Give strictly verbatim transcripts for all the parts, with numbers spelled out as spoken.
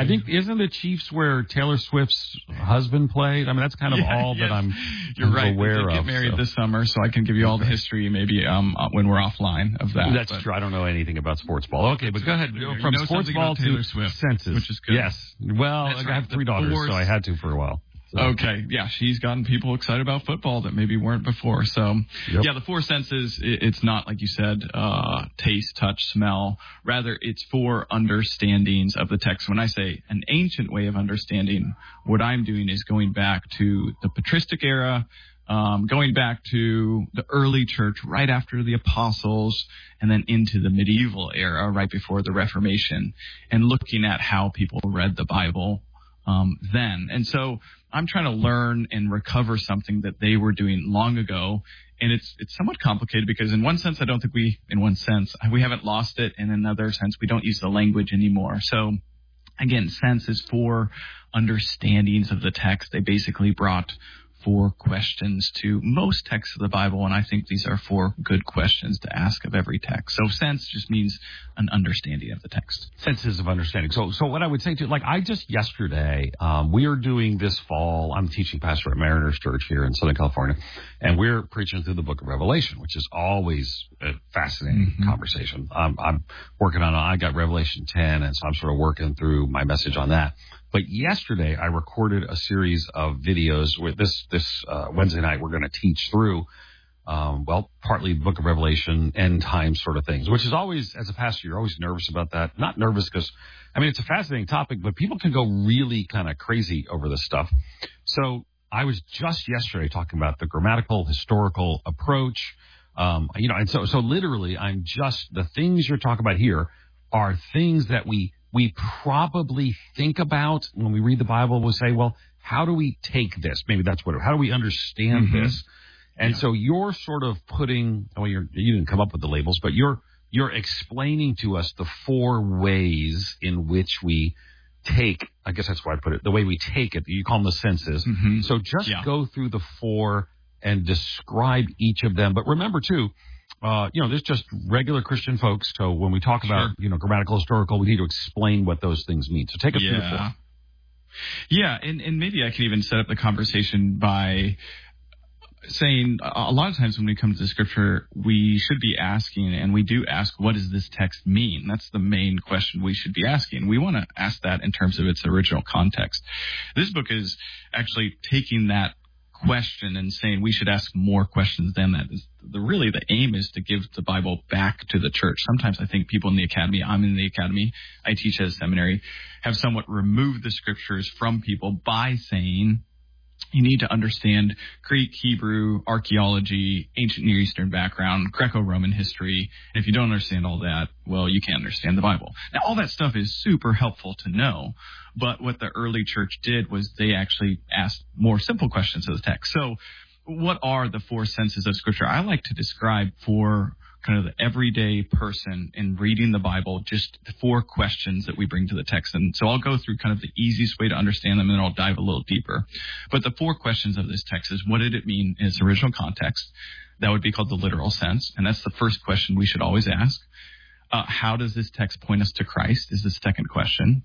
I think, isn't the Chiefs where Taylor Swift's husband played? I mean, that's kind of yeah, all yes. that I'm, You're I'm right. aware they did of. Get married so. this summer, so I can give you all the history maybe um, when we're offline of that. That's but. true. I don't know anything about sports ball. Okay, but go ahead. You From know sports ball to Swift, senses. which is good. Yes. Well, That's I right. have three The daughters, fourth... so I had to for a while. So. Okay, yeah, she's gotten people excited about football that maybe weren't before. So, yep. yeah, the four senses, it's not, like you said, uh, taste, touch, smell. Rather, it's four understandings of the text. When I say an ancient way of understanding, what I'm doing is going back to the patristic era, um, going back to the early church right after the apostles, and then into the medieval era right before the Reformation, and looking at how people read the Bible um, then. And so I'm trying to learn and recover something that they were doing long ago. And it's it's somewhat complicated because in one sense, I don't think we, in one sense, we haven't lost it. And in another sense, we don't use the language anymore. So again, sense is four understandings of the text. They basically brought four questions to most texts of the Bible, and I think these are four good questions to ask of every text. So sense just means an understanding of the text. Senses of understanding. So so what I would say to, like, I just yesterday, um, we are doing this fall, I'm teaching pastor at Mariners Church here in Southern California, and we're preaching through the book of Revelation, which is always a fascinating mm-hmm. conversation. Um, I'm working on, I got Revelation ten, and so I'm sort of working through my message on that. But yesterday, I recorded a series of videos with this this uh, Wednesday night. We're going to teach through, um, well, partly the book of Revelation, end time sort of things, which is always, as a pastor, you're always nervous about that. Not nervous because, I mean, it's a fascinating topic, but people can go really kind of crazy over this stuff. So I was just yesterday talking about the grammatical, historical approach, um, you know, and so so literally, I'm just, the things you're talking about here are things that we we probably think about when we read the Bible. We'll say, well, how do we take this? Maybe that's what, how do we understand mm-hmm. this? And yeah. so you're sort of putting, well, you're, you didn't come up with the labels, but you're, you're explaining to us the four ways in which we take, I guess that's why I put it, the way we take it. You call them the senses. Mm-hmm. So just yeah. go through the four and describe each of them. But remember, too, Uh, you know, there's just regular Christian folks. So when we talk about, sure. you know, grammatical, historical, we need to explain what those things mean. So take us yeah. through the four. Yeah, and, and maybe I can even set up the conversation by saying a lot of times when we come to the scripture, we should be asking, and we do ask, what does this text mean? That's the main question we should be asking. We want to ask that in terms of its original context. This book is actually taking that question and saying we should ask more questions than that. The really the aim is to give the Bible back to the church. Sometimes I think people in the academy, I'm in the academy, I teach at a seminary, have somewhat removed the scriptures from people by saying you need to understand Greek, Hebrew, archaeology, ancient Near Eastern background, Greco-Roman history. And if you don't understand all that, well, you can't understand the Bible. Now, all that stuff is super helpful to know. But what the early church did was they actually asked more simple questions of the text. So what are the four senses of Scripture? I like to describe for kind of the everyday person in reading the Bible, just the four questions that we bring to the text. And so I'll go through kind of the easiest way to understand them, and then I'll dive a little deeper. But the four questions of this text is, what did it mean in its original context? That would be called the literal sense. And that's the first question we should always ask. Uh, how does this text point us to Christ is the second question.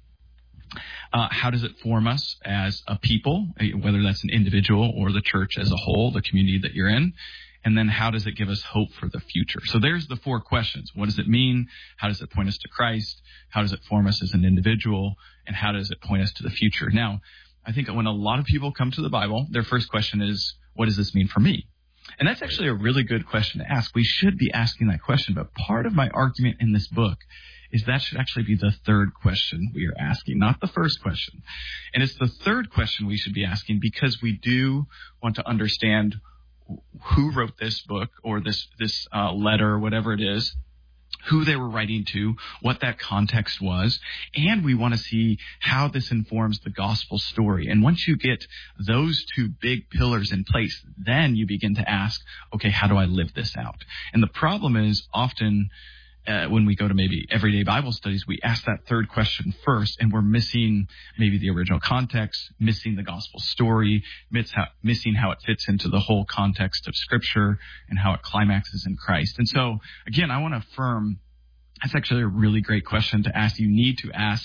Uh, how does it form us as a people, whether that's an individual or the church as a whole, the community that you're in? And then how does it give us hope for the future? So there's the four questions. What does it mean? How does it point us to Christ? How does it form us as an individual? And how does it point us to the future? Now, I think when a lot of people come to the Bible, their first question is, what does this mean for me? And that's actually a really good question to ask. We should be asking that question. But part of my argument in this book is that should actually be the third question we are asking, not the first question. And it's the third question we should be asking because we do want to understand who wrote this book or this this uh, letter, whatever it is, who they were writing to, what that context was, and we want to see how this informs the gospel story. And once you get those two big pillars in place, then you begin to ask, okay, how do I live this out? And the problem is often Uh, when we go to maybe everyday Bible studies, we ask that third question first, and we're missing maybe the original context, missing the gospel story, miss how, missing how it fits into the whole context of Scripture and how it climaxes in Christ. And so, again, I want to affirm that's actually a really great question to ask. You need to ask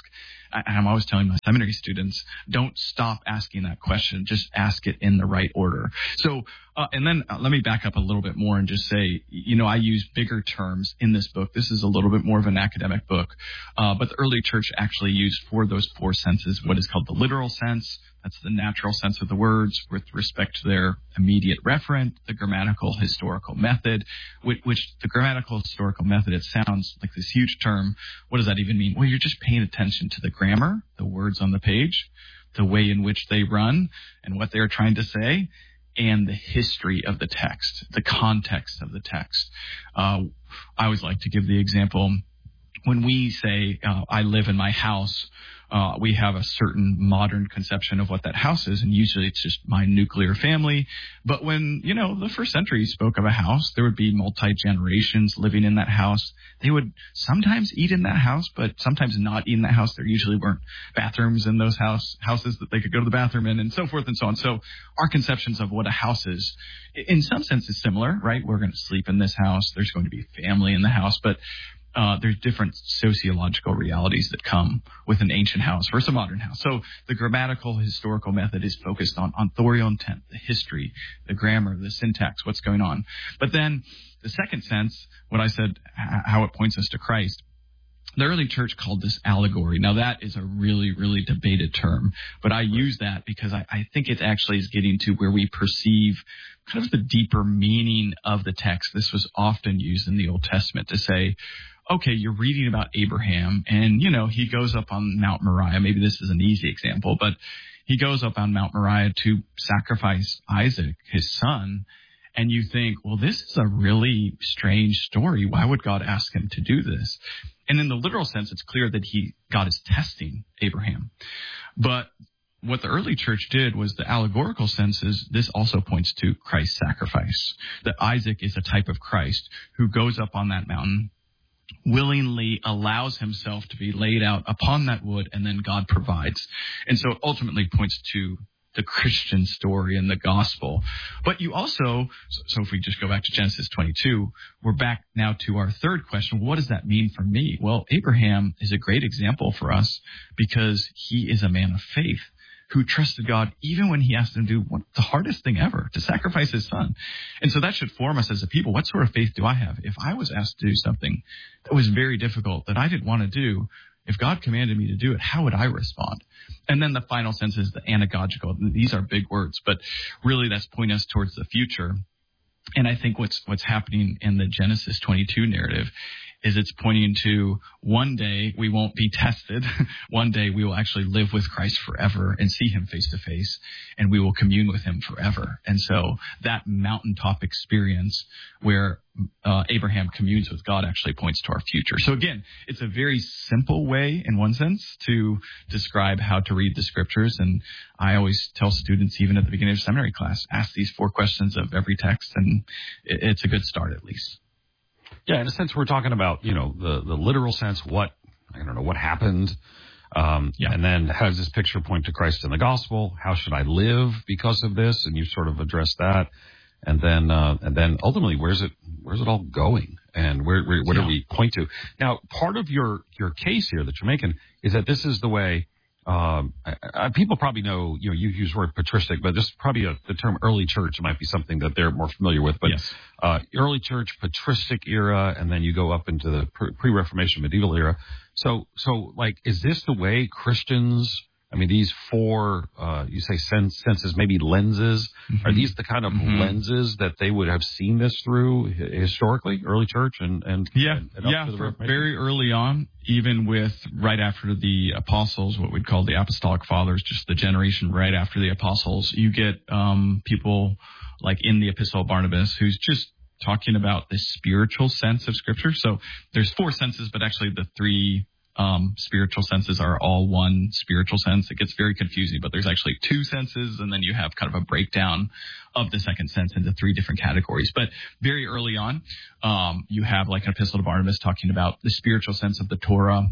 I, I'm always telling my seminary students, don't stop asking that question. Just ask it in the right order. So, uh, and then uh, let me back up a little bit more and just say, you know, I use bigger terms in this book. This is a little bit more of an academic book, uh, but the early church actually used for those four senses what is called the literal sense. That's the natural sense of the words with respect to their immediate referent, the grammatical historical method, which, which the grammatical historical method, it sounds like this huge term. What does that even mean? Well, you're just paying attention to the grammar, the words on the page, the way in which they run and what they're trying to say, and the history of the text, the context of the text. Uh, I always like to give the example. When we say, uh, I live in my house, uh, we have a certain modern conception of what that house is, and usually it's just my nuclear family. But when, you know, the first century spoke of a house, there would be multi-generations living in that house. They would sometimes eat in that house, but sometimes not eat in that house. There usually weren't bathrooms in those house houses that they could go to the bathroom in, and so forth and so on. So our conceptions of what a house is, in some sense, is similar, right? We're going to sleep in this house. There's going to be family in the house, but Uh, there's different sociological realities that come with an ancient house versus a modern house. So the grammatical historical method is focused on authorial intent, the history, the grammar, the syntax, what's going on. But then the second sense, what I said, h- how it points us to Christ, the early church called this allegory. Now that is a really, really debated term, but I use that because I, I think it actually is getting to where we perceive kind of the deeper meaning of the text. This was often used in the Old Testament to say, okay, you're reading about Abraham and, you know, he goes up on Mount Moriah. Maybe this is an easy example, but he goes up on Mount Moriah to sacrifice Isaac, his son. And you think, well, this is a really strange story. Why would God ask him to do this? And in the literal sense, it's clear that he, God is testing Abraham. But what the early church did was the allegorical sense is this also points to Christ's sacrifice, that Isaac is a type of Christ who goes up on that mountain, willingly allows himself to be laid out upon that wood, and then God provides. And so it ultimately points to the Christian story and the gospel. But you also, so if we just go back to Genesis twenty-two, we're back now to our third question. What does that mean for me? Well, Abraham is a great example for us because he is a man of faith who trusted God even when he asked him to do what, the hardest thing ever, to sacrifice his son. And so that should form us as a people. What sort of faith do I have? If I was asked to do something that was very difficult, that I didn't want to do, if God commanded me to do it, how would I respond? And then the final sense is the anagogical. These are big words, but really that's pointing us towards the future. And I think what's what's happening in the Genesis twenty-two narrative is it's pointing to one day we won't be tested. One day we will actually live with Christ forever and see him face to face, and we will commune with him forever. And so that mountaintop experience where uh, Abraham communes with God actually points to our future. So again, it's a very simple way in one sense to describe how to read the scriptures. And I always tell students, even at the beginning of seminary class, ask these four questions of every text, and it's a good start at least. Yeah, in a sense, we're talking about, you know, the, the literal sense, what, I don't know, what happened. Um, yeah. And then how does this picture point to Christ in the gospel? How should I live because of this? And you sort of addressed that. And then, uh, and then ultimately, where's it, where's it all going? And where, where, where yeah. do we point to? Now, part of your, your case here that you're making is that this is the way, um, I, I, people probably know, you know, you use the word patristic, but this is probably a, the term early church might be something that they're more familiar with. But yes. uh, early church, patristic era, and then you go up into the pre-Reformation medieval era. So, so like, is this the way Christians? I mean, these four, uh, you say sense, senses, maybe lenses. Mm-hmm. Are these the kind of mm-hmm. lenses that they would have seen this through historically, early church and, and yeah, and, and up yeah, to the for very early on, even with right after the apostles, what we'd call the apostolic fathers, just the generation right after the apostles, you get, um, people like in the Epistle of Barnabas who's just talking about the spiritual sense of scripture. So there's four senses, but actually the three Um, spiritual senses are all one spiritual sense. It gets very confusing, but there's actually two senses, and then you have kind of a breakdown of the second sense into three different categories. But very early on, um, you have like an Epistle to Barnabas talking about the spiritual sense of the Torah.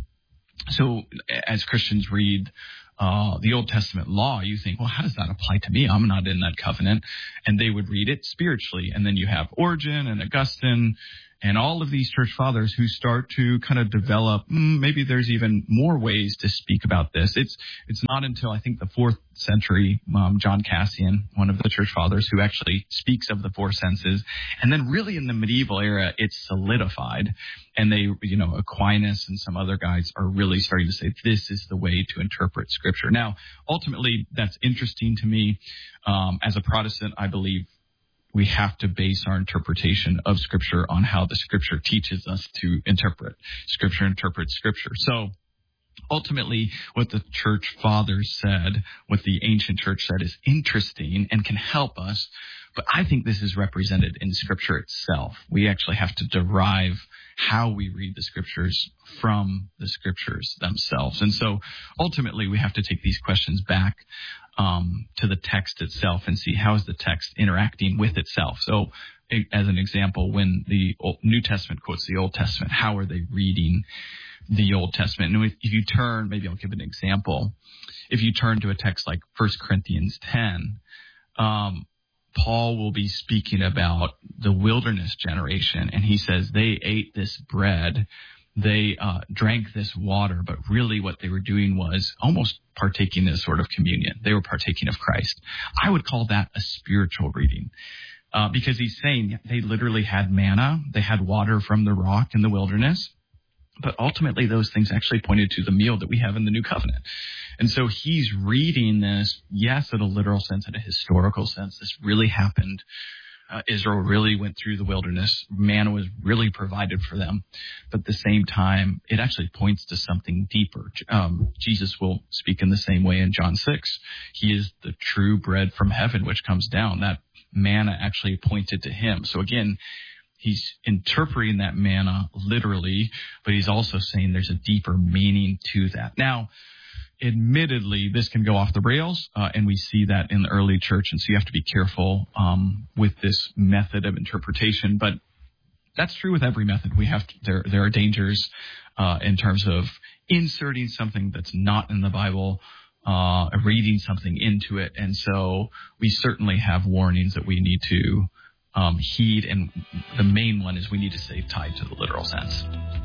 So as Christians read uh, the Old Testament law, you think, well, how does that apply to me? I'm not in that covenant. And they would read it spiritually. And then you have Origen and Augustine And all of these church fathers who start to kind of develop, mm, maybe there's even more ways to speak about this. It's it's not until I think the fourth century, um, John Cassian, one of the church fathers, who actually speaks of the four senses. And then really in the medieval era, it's solidified. And they, you know, Aquinas and some other guys are really starting to say this is the way to interpret Scripture. Now, ultimately, that's interesting to me. Um, as a Protestant, I believe we have to base our interpretation of Scripture on how the Scripture teaches us to interpret. Scripture interprets Scripture. So ultimately, what the church fathers said, what the ancient church said, is interesting and can help us. But I think this is represented in Scripture itself. We actually have to derive how we read the Scriptures from the Scriptures themselves. And so ultimately, we have to take these questions back um, to the text itself and see how is the text interacting with itself. So as an example, when the Old, New Testament quotes the Old Testament, how are they reading the Old Testament? And if, if you turn, maybe I'll give an example. If you turn to a text like First Corinthians ten, um, Paul will be speaking about the wilderness generation, and he says they ate this bread, they uh, drank this water, but really what they were doing was almost partaking in a sort of communion. They were partaking of Christ. I would call that a spiritual reading. Uh, because he's saying they literally had manna, they had water from the rock in the wilderness, but ultimately those things actually pointed to the meal that we have in the New Covenant. And so he's reading this, yes, in a literal sense, in a historical sense. This really happened. Uh, Israel really went through the wilderness. Manna was really provided for them. But at the same time, it actually points to something deeper. Um, Jesus will speak in the same way in John six. He is the true bread from heaven, which comes down. That manna actually pointed to him. So again, he's interpreting that manna literally, but he's also saying there's a deeper meaning to that. Now, admittedly, this can go off the rails, uh, and we see that in the early church, and so you have to be careful um, with this method of interpretation. But that's true with every method. We have to, there there are dangers uh, in terms of inserting something that's not in the Bible, uh, reading something into it, and so we certainly have warnings that we need to um, heed. And the main one is we need to stay tied to the literal sense.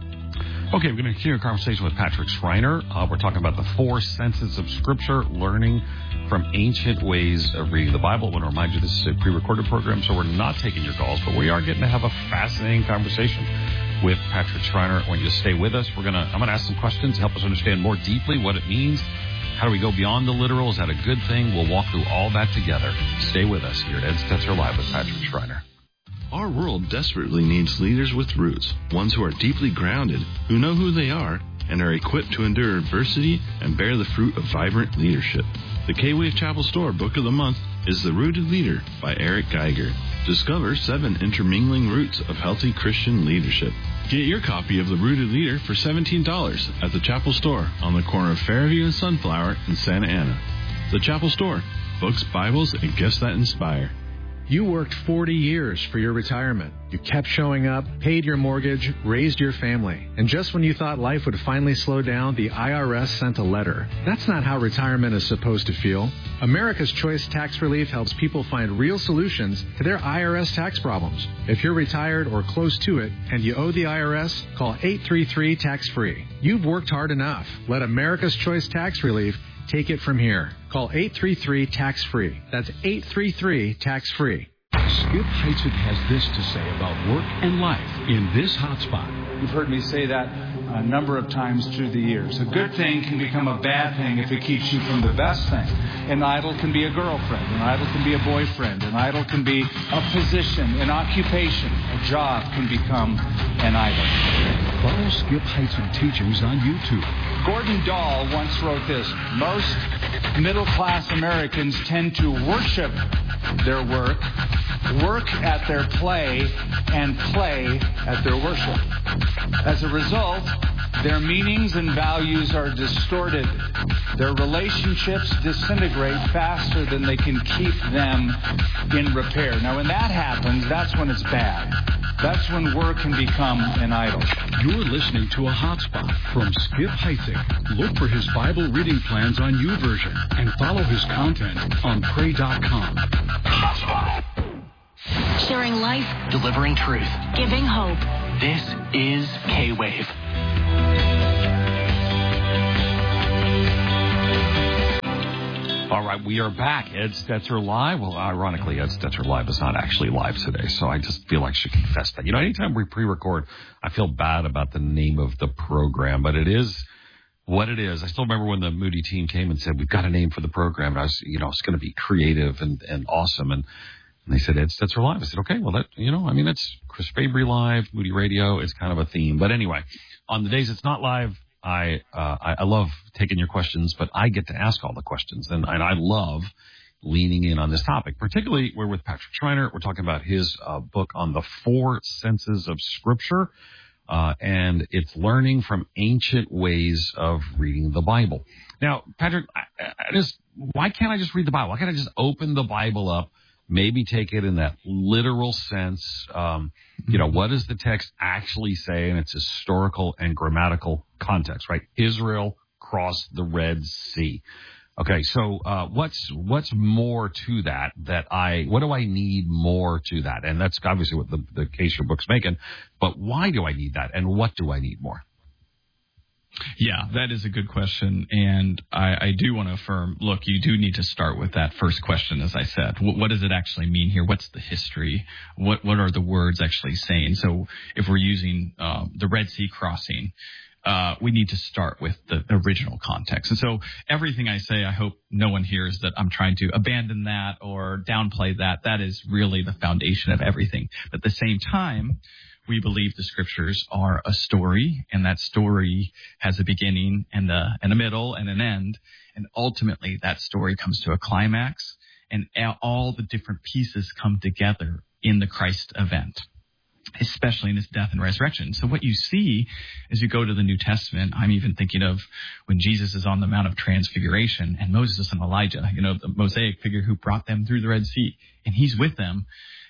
Okay, we're going to continue a conversation with Patrick Schreiner. Uh, we're talking about the four senses of Scripture, learning from ancient ways of reading the Bible. I want to remind you this is a pre-recorded program, so we're not taking your calls, but we are getting to have a fascinating conversation with Patrick Schreiner. I want you to stay with us. We're going to, I'm going to ask some questions to help us understand more deeply what it means. How do we go beyond the literal? Is that a good thing? We'll walk through all that together. Stay with us here at Ed Stetzer Live with Patrick Schreiner. Our world desperately needs leaders with roots, ones who are deeply grounded, who know who they are, and are equipped to endure adversity and bear the fruit of vibrant leadership. The K-Wave Chapel Store Book of the Month is The Rooted Leader by Eric Geiger. Discover seven intermingling roots of healthy Christian leadership. Get your copy of The Rooted Leader for seventeen dollars at the Chapel Store on the corner of Fairview and Sunflower in Santa Ana. The Chapel Store, books, Bibles, and gifts that inspire. You worked forty years for your retirement. You kept showing up, paid your mortgage, raised your family. And just when you thought life would finally slow down, the I R S sent a letter. That's not how retirement is supposed to feel. America's Choice Tax Relief helps people find real solutions to their I R S tax problems. If you're retired or close to it and you owe the I R S, call eight three three tax free. You've worked hard enough. Let America's Choice Tax Relief take it from here. Call eight three three tax free. That's eight three three tax free. Skip Heitzig has this to say about work and life in this hotspot. You've heard me say that a number of times through the years. A good thing can become a bad thing if it keeps you from the best thing. An idol can be a girlfriend. An idol can be a boyfriend. An idol can be a position, an occupation. A job can become an idol. Follow Skip Heitzig teachings on YouTube. Gordon Dahl once wrote this: most middle-class Americans tend to worship their work, work at their play, and play at their worship. As a result, their meanings and values are distorted. Their relationships disintegrate faster than they can keep them in repair. Now, when that happens, that's when it's bad. That's when work can become an idol. You're listening to a hotspot from Skip Heitzig. Look for his Bible reading plans on YouVersion and follow his content on pray dot com. Sharing life, delivering truth, giving hope. This is K-Wave. All right, we are back. Ed Stetzer Live. Well, ironically, Ed Stetzer Live is not actually live today, so I just feel like I should confess that. You know, anytime we pre-record, I feel bad about the name of the program, but it is what it is. I still remember when the Moody team came and said, we've got a name for the program, and I was, you know, it's going to be creative and, and awesome, and, and they said, Ed Stetzer Live. I said, okay, well, that, you know, I mean, it's Chris Fabry Live, Moody Radio. It's kind of a theme. But anyway, on the days it's not live, I, uh, I I love taking your questions, but I get to ask all the questions, and, and I love leaning in on this topic. Particularly, we're with Patrick Schreiner. We're talking about his uh, book on the four senses of Scripture, uh, and it's learning from ancient ways of reading the Bible. Now, Patrick, I, I just why can't I just read the Bible? Why can't I just open the Bible up? Maybe take it in that literal sense. Um, you know, what does the text actually say in its historical and grammatical context, right? Israel crossed the Red Sea. Okay, so uh, what's what's more to that? That I what do I need more to that? And that's obviously what the, the case your book's making. But why do I need that? And what do I need more? Yeah, that is a good question, and I, I do want to affirm, look, you do need to start with that first question, as I said. What, what does it actually mean here? What's the history? What what are the words actually saying? So if we're using um, the Red Sea crossing, uh, we need to start with the original context. And so everything I say, I hope no one hears that I'm trying to abandon that or downplay that. That is really the foundation of everything. But at the same time, we believe the Scriptures are a story, and that story has a beginning and a, and a middle and an end. And ultimately, that story comes to a climax, and all the different pieces come together in the Christ event, especially in his death and resurrection. So what you see as you go to the New Testament, I'm even thinking of when Jesus is on the Mount of Transfiguration and Moses and Elijah, you know, the Mosaic figure who brought them through the Red Sea, and he's with them.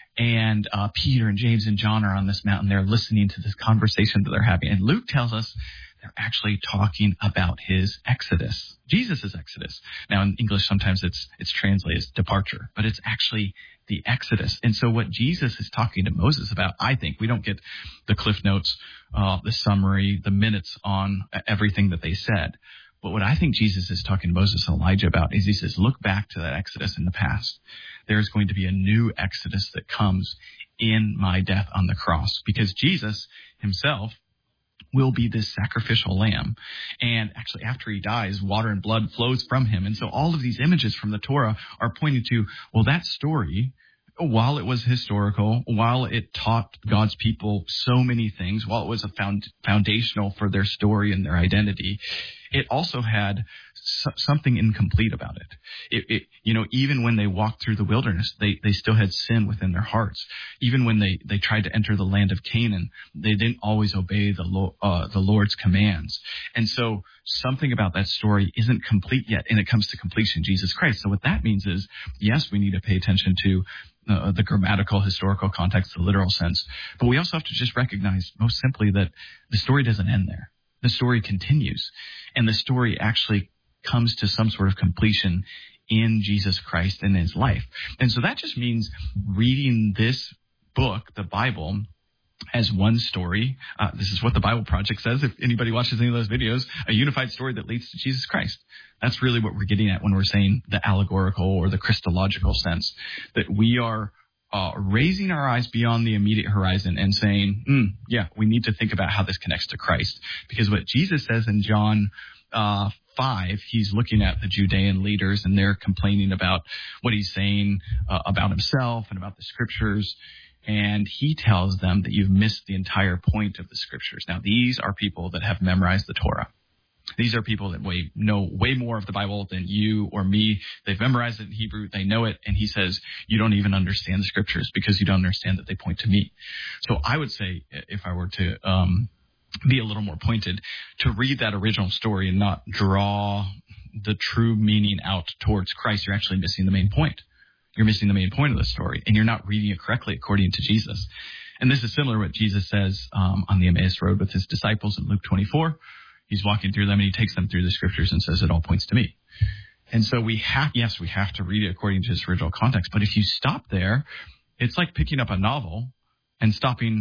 And uh, Peter and James and John are on this mountain. They're listening to this conversation that they're having. And Luke tells us they're actually talking about his exodus, Jesus' exodus. Now, in English, sometimes it's it's translated as departure, but it's actually the exodus. And so what Jesus is talking to Moses about, I think, we don't get the cliff notes, uh, the summary, the minutes on everything that they said. But what I think Jesus is talking to Moses and Elijah about is he says, look back to that exodus in the past. There's going to be a new exodus that comes in my death on the cross, because Jesus himself will be this sacrificial lamb. And actually, after he dies, water and blood flows from him. And so all of these images from the Torah are pointing to, well, that story, while it was historical, while it taught God's people so many things, while it was a found, foundational for their story and their identity, it also had so, something incomplete about it. It, it. You know, even when they walked through the wilderness, they, they still had sin within their hearts. Even when they, they tried to enter the land of Canaan, they didn't always obey the Lord, uh, the Lord's commands. And so something about that story isn't complete yet, and it comes to completion, Jesus Christ. So what that means is, yes, we need to pay attention to Uh, the grammatical, historical context, the literal sense. But we also have to just recognize most simply that the story doesn't end there. The story continues. And the story actually comes to some sort of completion in Jesus Christ and his life. And so that just means reading this book, the Bible, as one story. Uh, this is what the Bible Project says. If anybody watches any of those videos, a unified story that leads to Jesus Christ. That's really what we're getting at when we're saying the allegorical or the Christological sense, that we are uh, raising our eyes beyond the immediate horizon and saying, mm, yeah, we need to think about how this connects to Christ. Because what Jesus says in John uh, five, he's looking at the Judean leaders, and they're complaining about what he's saying uh, about himself and about the Scriptures. And he tells them that you've missed the entire point of the Scriptures. Now, these are people that have memorized the Torah. These are people that way, know way more of the Bible than you or me. They've memorized it in Hebrew. They know it. And he says, you don't even understand the Scriptures because you don't understand that they point to me. So I would say, if I were to um, be a little more pointed, to read that original story and not draw the true meaning out towards Christ, you're actually missing the main point. You're missing the main point of the story, and you're not reading it correctly according to Jesus. And this is similar to what Jesus says um, on the Emmaus Road with his disciples in Luke twenty-four. He's walking through them, and he takes them through the Scriptures and says it all points to me. And so we have, yes, we have to read it according to its original context. But if you stop there, it's like picking up a novel and stopping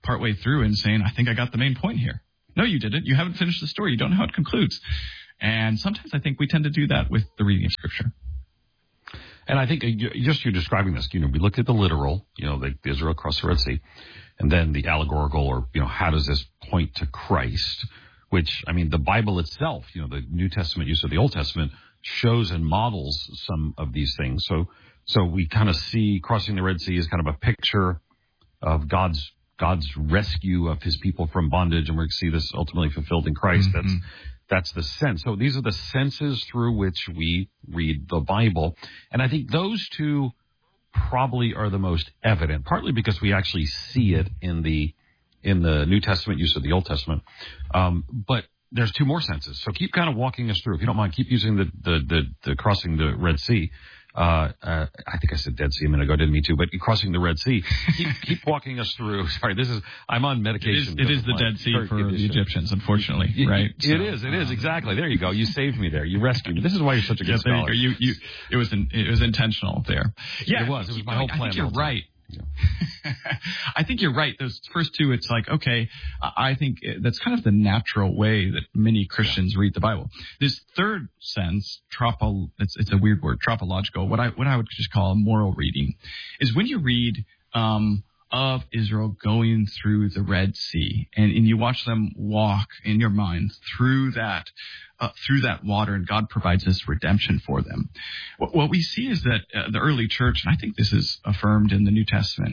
partway through and saying, I think I got the main point here. No, you didn't. You haven't finished the story. You don't know how it concludes. And sometimes I think we tend to do that with the reading of Scripture. And I think uh, just you describing this, you know, we looked at the literal, you know, the, the Israel across the Red Sea, and then the allegorical, or, you know, how does this point to Christ? Which, I mean, the Bible itself, you know, the New Testament use of the Old Testament shows and models some of these things. So, so we kind of see crossing the Red Sea as kind of a picture of God's God's rescue of his people from bondage, and we're going to see this ultimately fulfilled in Christ. Mm-hmm. That's that's the sense. So these are the senses through which we read the Bible, and I think those two probably are the most evident, partly because we actually see it in the in the New Testament use of the Old Testament, um, but there's two more senses. So keep kind of walking us through, if you don't mind. Keep using the the the, the crossing the Red Sea. Uh, uh, I think I said Dead Sea a minute ago. I didn't mean to, but crossing the Red Sea. Keep, keep walking us through. Sorry, this is, I'm on medication. It is, it is the Dead Sea for condition. The Egyptians, unfortunately, it, right? It, so, it is, it is, exactly. There you go. You saved me there. You rescued me. This is why you're such a good yeah, scholar. You, you, it was, in, it was intentional there. Yeah, it was. It was my whole plan. I think you're right. Yeah. I think you're right. Those first two, it's like, okay, I think that's kind of the natural way that many Christians yeah. read the Bible. This third sense, tropo, it's, it's a weird word, tropological, what I, what I would just call a moral reading, is when you read um, of Israel going through the Red Sea, and, and you watch them walk in your mind through that Uh, through that water, and God provides this redemption for them. What, what we see is that uh, the early church, and I think this is affirmed in the New Testament,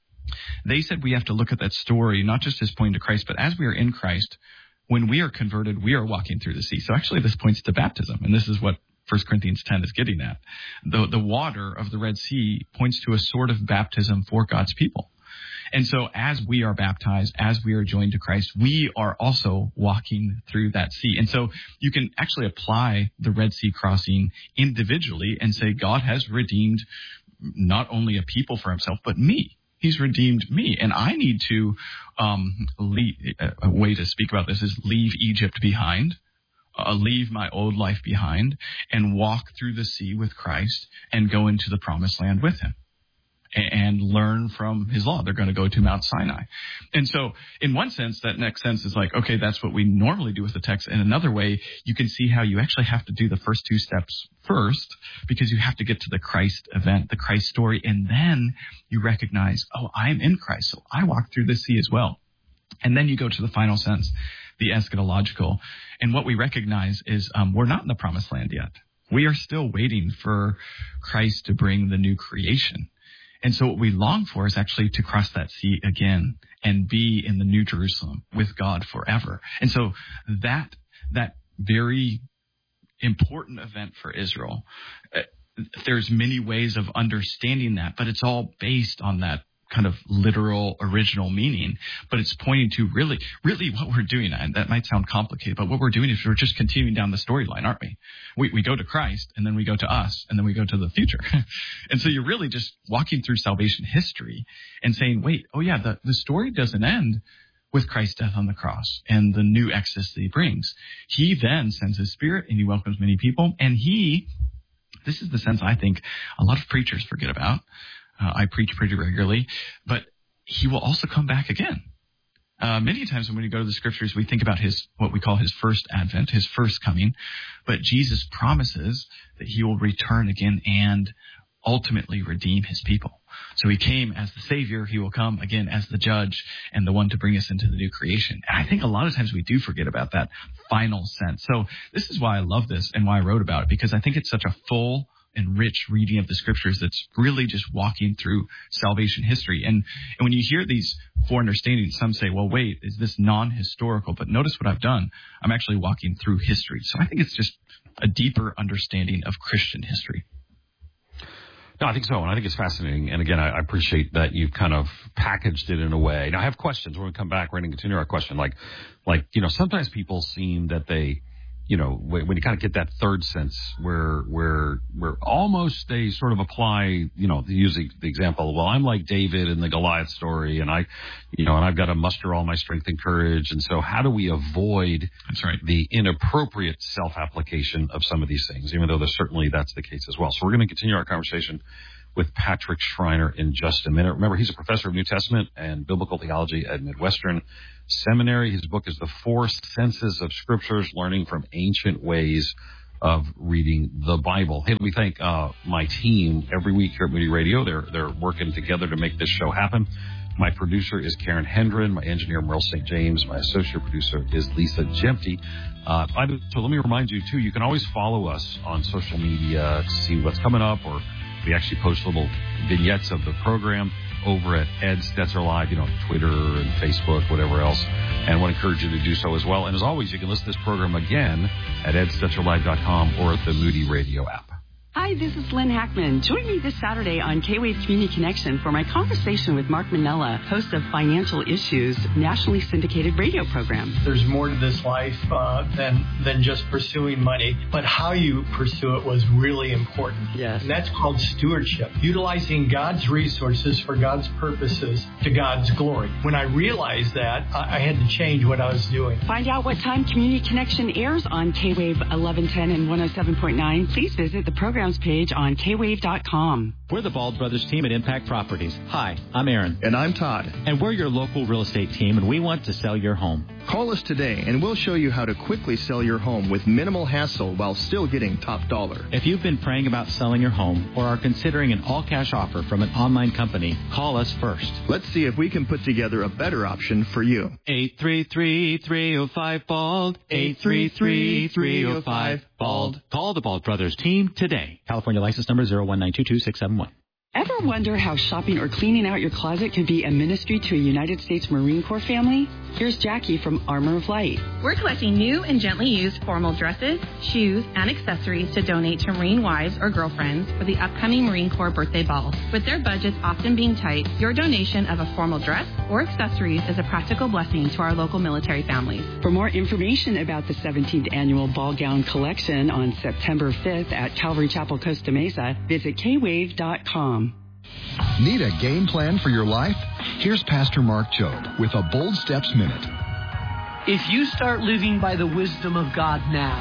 they said we have to look at that story not just as pointing to Christ, but as we are in Christ, when we are converted, we are walking through the sea. So actually this points to baptism, and this is what First Corinthians ten is getting at. The, the water of the Red Sea points to a sort of baptism for God's people. And so as we are baptized, as we are joined to Christ, we are also walking through that sea. And so you can actually apply the Red Sea crossing individually and say, God has redeemed not only a people for himself, but me. He's redeemed me. And I need to, um, leave, a way to speak about this is leave Egypt behind, uh, leave my old life behind, and walk through the sea with Christ and go into the promised land with him. And learn from his law. They're going to go to Mount Sinai. And so in one sense, that next sense is like, okay, that's what we normally do with the text. In another way, you can see how you actually have to do the first two steps first, because you have to get to the Christ event, the Christ story. And then you recognize, oh, I'm in Christ, so I walk through the sea as well. And then you go to the final sense, the eschatological. And what we recognize is um, we're not in the promised land yet. We are still waiting for Christ to bring the new creation. And so what we long for is actually to cross that sea again and be in the New Jerusalem with God forever. And so that that very important event for Israel, uh, there's many ways of understanding that, but it's all based on that kind of literal original meaning, but it's pointing to really, really what we're doing. And that might sound complicated, but what we're doing is we're just continuing down the storyline, aren't we? We we go to Christ, and then we go to us, and then we go to the future. And so you're really just walking through salvation history and saying, wait, oh yeah, the, the story doesn't end with Christ's death on the cross and the new exodus that he brings. He then sends his Spirit, and he welcomes many people, and he, this is the sense I think a lot of preachers forget about. Uh, I preach pretty regularly, but he will also come back again. Uh, many times when we go to the scriptures, we think about his, what we call his first advent, his first coming, but Jesus promises that he will return again and ultimately redeem his people. So he came as the Savior. He will come again as the judge and the one to bring us into the new creation. And I think a lot of times we do forget about that final sense. So this is why I love this and why I wrote about it, because I think it's such a full and rich reading of the scriptures that's really just walking through salvation history. And, and when you hear these four understandings, some say, well, wait, is this non-historical? But notice what I've done. I'm actually walking through history. So I think it's just a deeper understanding of Christian history. No, I think so, and I think it's fascinating. And again, I, I appreciate that you've kind of packaged it in a way. Now, I have questions. When we come back, we're going to continue our question. Like, like you know, sometimes people seem that they, you know, when you kind of get that third sense where, where, where almost they sort of apply, you know, they use the, the example, well, I'm like David in the Goliath story, and I, you know, and I've got to muster all my strength and courage. And so how do we avoid that's right. the inappropriate self-application of some of these things, even though there's certainly that's the case as well. So we're going to continue our conversation with Patrick Schreiner in just a minute. Remember, he's a professor of New Testament and biblical theology at Midwestern Seminary. His book is The Four Senses of Scriptures, Learning from Ancient Ways of Reading the Bible. Hey, let me thank uh, my team every week here at Moody Radio. They're they're working together to make this show happen. My producer is Karen Hendren. My engineer, Merle Saint James. My associate producer is Lisa Jemke. Uh, so let me remind you, too, you can always follow us on social media to see what's coming up, or we actually post little vignettes of the program over at Ed Stetzer Live, you know, Twitter and Facebook, whatever else. And I want to encourage you to do so as well. And as always, you can listen to this program again at ed stetzer live dot com or at the Moody Radio app. Hi, this is Lynn Hackman. Join me this Saturday on K-Wave Community Connection for my conversation with Mark Manella, host of Financial Issues, nationally syndicated radio program. There's more to this life uh, than than just pursuing money, but how you pursue it was really important. Yes. And that's called stewardship, utilizing God's resources for God's purposes to God's glory. When I realized that, I, I had to change what I was doing. Find out what time Community Connection airs on K-Wave eleven ten and one oh seven point nine. Please visit the program page on K wave dot com. We're the Bald Brothers team at Impact Properties. Hi, I'm Aaron. And I'm Todd. And we're your local real estate team, and we want to sell your home. Call us today, and we'll show you how to quickly sell your home with minimal hassle while still getting top dollar. If you've been praying about selling your home or are considering an all-cash offer from an online company, call us first. Let's see if we can put together a better option for you. eight three three, three oh five, B A L D. eight three three, three oh five, B A L D. Call the Bald Brothers team today. California license number zero one nine two two six seven one. Ever wonder how shopping or cleaning out your closet could be a ministry to a United States Marine Corps family? Here's Jackie from Armor of Light. We're collecting new and gently used formal dresses, shoes, and accessories to donate to Marine wives or girlfriends for the upcoming Marine Corps birthday balls. With their budgets often being tight, your donation of a formal dress or accessories is a practical blessing to our local military families. For more information about the seventeenth Annual Ball Gown Collection on September fifth at Calvary Chapel, Costa Mesa, visit K wave dot com. Need a game plan for your life? Here's Pastor Mark Jobe with a Bold Steps Minute. If you start living by the wisdom of God now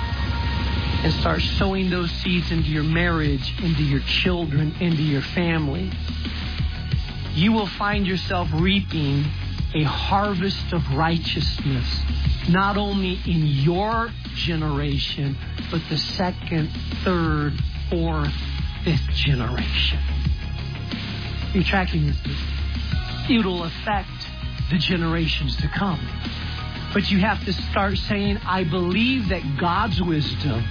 and start sowing those seeds into your marriage, into your children, into your family, you will find yourself reaping a harvest of righteousness, not only in your generation, but the second, third, fourth, fifth generation. You're tracking this. It'll affect the generations to come. But you have to start saying, I believe that God's wisdom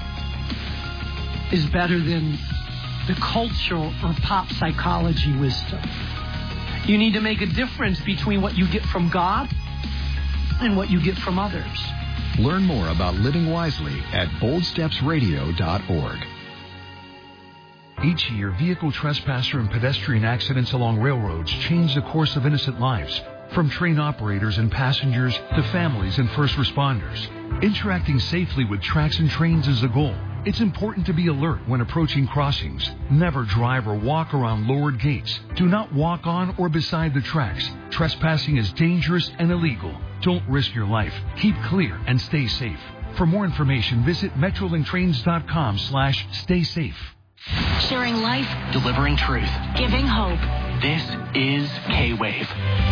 is better than the cultural or pop psychology wisdom. You need to make a difference between what you get from God and what you get from others. Learn more about living wisely at bold steps radio dot org. Each year, vehicle trespasser and pedestrian accidents along railroads change the course of innocent lives, from train operators and passengers to families and first responders. Interacting safely with tracks and trains is the goal. It's important to be alert when approaching crossings. Never drive or walk around lowered gates. Do not walk on or beside the tracks. Trespassing is dangerous and illegal. Don't risk your life. Keep clear and stay safe. For more information, visit metrolinktrains.com slash stay safe. Sharing life, delivering truth, giving hope. This is K-Wave.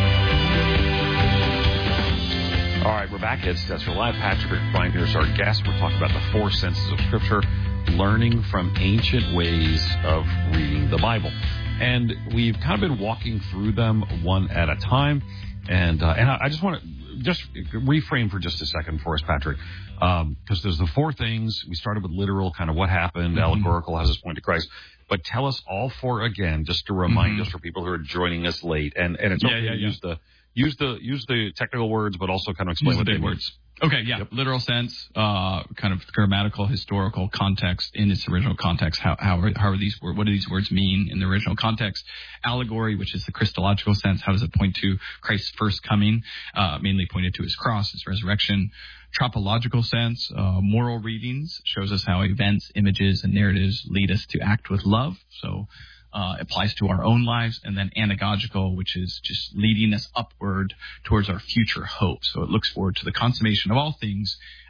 All right, we're back at Stetzer Live. Patrick Schreiner is our guest. We're talking about the four senses of Scripture, learning from ancient ways of reading the Bible. And we've kind of been walking through them one at a time. And uh, and I just want to just reframe for just a second for us, Patrick, because um, there's the four things. We started with literal, kind of what happened, mm-hmm. allegorical, how does this point to Christ? But tell us all four again, just to remind mm-hmm. us for people who are joining us late. And and it's yeah, okay yeah, to yeah. use the use the use the technical words, but also kind of explain use what the they big mean. words. Okay, yeah, yep. Literal sense, uh, kind of grammatical, historical context in its original context. How how are, how are these what do these words mean in the original context? Allegory, which is the Christological sense. How does it point to Christ's first coming? Uh, mainly pointed to his cross, his resurrection. Tropological sense, uh, moral readings shows us how events, images, and narratives lead us to act with love. So. Uh, applies to our own lives, and then anagogical, which is just leading us upward towards our future hope. So it looks forward to the consummation of all things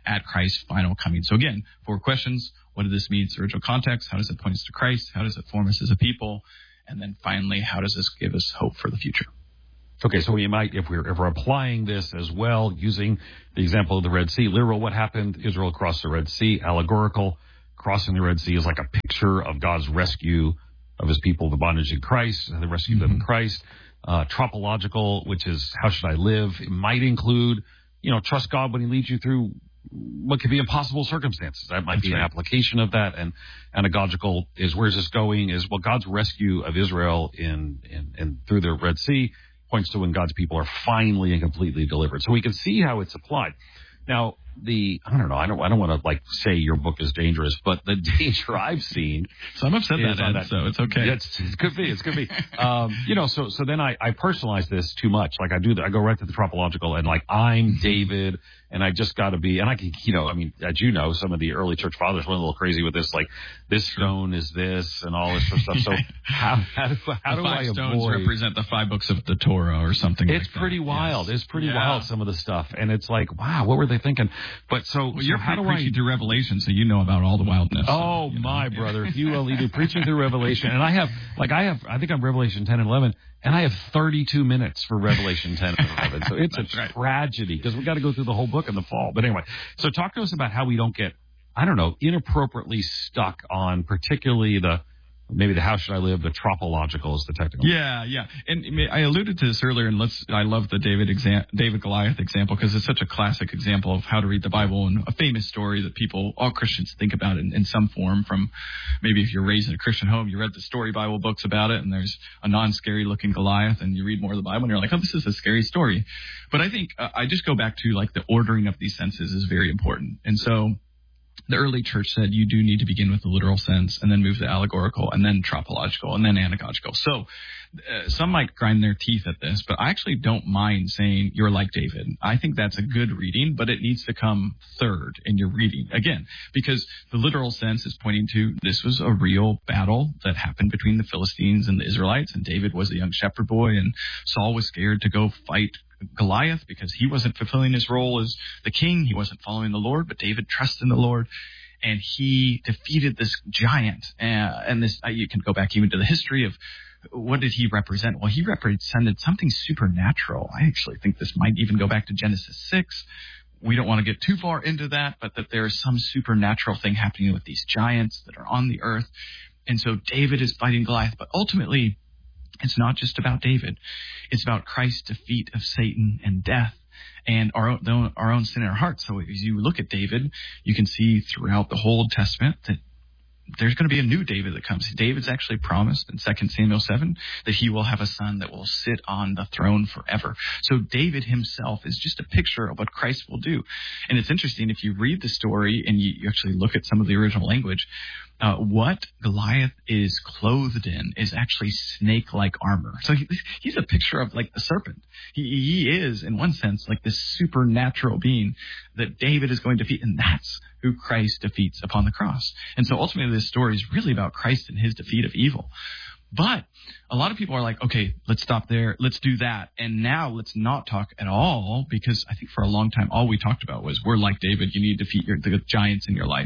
at Christ's final coming. So again, four questions. What does this mean in its original context? How does it point us to Christ? How does it form us as a people? And then finally, how does this give us hope for the future? Okay, so we might, if we're if we're applying this as well, using the example of the Red Sea, literal, what happened? Israel crossed the Red Sea. Allegorical, crossing the Red Sea is like a picture of God's rescue of his people, the bondage in Christ, the rescue mm-hmm. of them in Christ. Uh, tropological, which is how should I live? It might include, you know, trust God when he leads you through what could be impossible circumstances. That might That's be right. an application of that. And anagogical is where's this going? Is well, God's rescue of Israel in, in, in through the Red Sea points to when God's people are finally and completely delivered. So we can see how it's applied. Now, the I don't know, I don't I don't want to like say your book is dangerous, but the danger I've seen. Some have said that, Ed, that, so it's okay. It's, it could be, it could be. um, you know, so so then I, I personalize this too much. Like I do, the, I go right to the tropological, and like I'm David, and I just got to be, and I can, you know, I mean, as you know, some of the early church fathers went a little crazy with this, like this stone is this, and all this sort of stuff. So how how do, how the do five I stones avoid? represent the five books of the Torah or something. It's like pretty that. wild. Yes. It's pretty yeah. wild, some of the stuff, and it's like, wow, what were they thinking? But so, well, so you're how do preaching I? through Revelation, so you know about all the wildness. Oh so, my know. brother, if you only do preaching through Revelation, and I have like I have, I think I'm Revelation ten and eleven, and I have thirty-two minutes for Revelation ten and eleven. So it's a right. tragedy because we got to go through the whole book in the fall. But anyway, so talk to us about how we don't get, I don't know, inappropriately stuck on particularly the. Maybe the how should I live, the tropological is the technical. Yeah, yeah. And I alluded to this earlier, and let's. I love the David exam, David Goliath example because it's such a classic example of how to read the Bible and a famous story that people, all Christians, think about in, in some form. From maybe if you're raised in a Christian home, you read the story Bible books about it, and there's a non-scary looking Goliath, and you read more of the Bible, and you're like, oh, this is a scary story. But I think uh, I just go back to like the ordering of these senses is very important, and so. The early church said you do need to begin with the literal sense and then move to allegorical and then tropological and then anagogical. So uh, some might grind their teeth at this, but I actually don't mind saying you're like David. I think that's a good reading, but it needs to come third in your reading. Again, because the literal sense is pointing to this was a real battle that happened between the Philistines and the Israelites, and David was a young shepherd boy, and Saul was scared to go fight Goliath because he wasn't fulfilling his role as the king. He wasn't following the Lord, but David trusted in the Lord, and he defeated this giant. Uh, and this, uh, you can go back even to the history of what did he represent? Well, he represented something supernatural. I actually think this might even go back to Genesis six. We don't want to get too far into that, but that there is some supernatural thing happening with these giants that are on the earth. And so David is fighting Goliath, but ultimately, it's not just about David. It's about Christ's defeat of Satan and death and our own, our own sin in our hearts. So as you look at David, you can see throughout the whole Old Testament that there's going to be a new David that comes. David's actually promised in Second Samuel seven that he will have a son that will sit on the throne forever. So David himself is just a picture of what Christ will do. And it's interesting, if you read the story and you, you actually look at some of the original language, uh, what Goliath is clothed in is actually snake-like armor. So he, he's a picture of like the serpent. He, he is, in one sense, like this supernatural being that David is going to defeat, and that's who Christ defeats upon the cross. And so ultimately this story is really about Christ and his defeat of evil. But a lot of people are like, okay, let's stop there. Let's do that. And now let's not talk at all, because I think for a long time, all we talked about was we're like David. You need to defeat your, the giants in your life.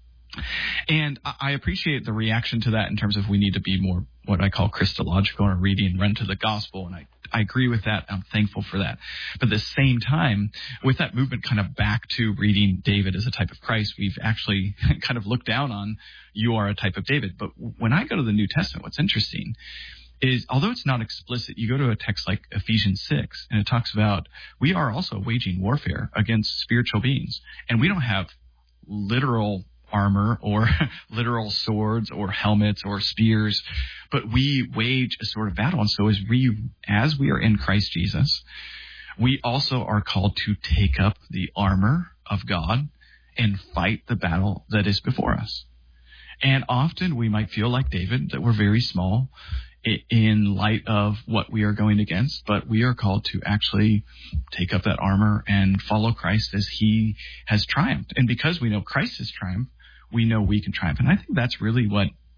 And I appreciate the reaction to that in terms of we need to be more what I call Christological in our reading and run to the gospel. And I, I agree with that. I'm thankful for that. But at the same time, with that movement kind of back to reading David as a type of Christ, we've actually kind of looked down on you are a type of David. But when I go to the New Testament, what's interesting is, although it's not explicit, you go to a text like Ephesians six, and it talks about we are also waging warfare against spiritual beings. And we don't have literal armor or literal swords or helmets or spears, but we wage a sort of battle. And so as we, as we are in Christ Jesus, we also are called to take up the armor of God and fight the battle that is before us. And often we might feel like David, that we're very small in light of what we are going against, but we are called to actually take up that armor and follow Christ as he has triumphed. And because we know Christ has triumphed, we know we can triumph. And I think that's really what